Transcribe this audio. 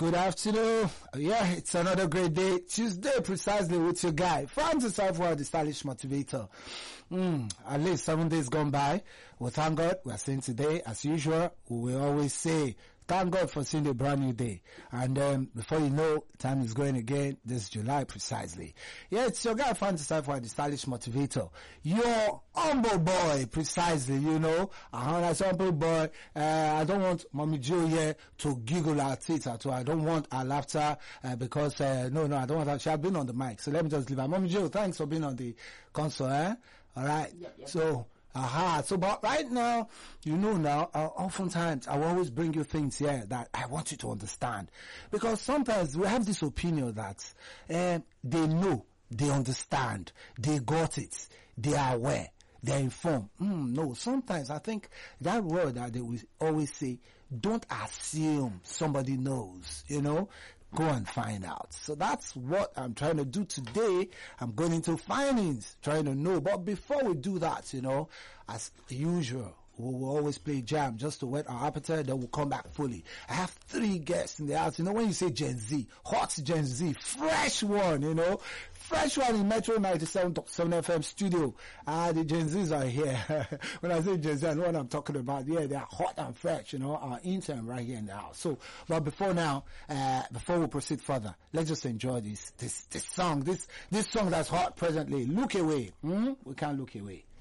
Good afternoon. Yeah, it's another great day. Tuesday, precisely with your guy, Francis Alford, the stylish motivator. At least 7 days gone by. Well, thank God. We are saying today, as usual, we will always say, thank God for seeing a brand new day. And before you know, time is going again. This is July, precisely. Yeah, it's your guy, Francis Alford, the stylish motivator. Your humble boy, precisely, you know. As humble boy, I don't want Mommy Joe here to giggle at it at all. I don't want her laughter because, no, I don't want her. She has been on the mic, so let me just leave her. Mommy Joe, thanks for being on the console, All right. Yep. So, so but right now, you know now, oftentimes I will always bring you things here that I want you to understand. Because sometimes we have this opinion that they know, they understand, they got it, they are aware, they're informed. No, sometimes I think that word that they will always say, don't assume somebody knows, you know. Go and find out. So that's what I'm trying to do today. I'm going into findings, trying to know. But before we do that, you know, as usual, we will always play jam just to whet our appetite, then we'll come back fully. I have 3 guests in the house. You know, when you say Gen Z, hot Gen Z, fresh one, you know, fresh one in Metro 97.7 FM studio. The Gen Zs are here. When I say Gen Z, I know what I'm talking about. Yeah, they're hot and fresh, you know, our intern right here in the house. So, but before we proceed further, let's just enjoy this song, this song that's hot presently. Look Away. We can't look away.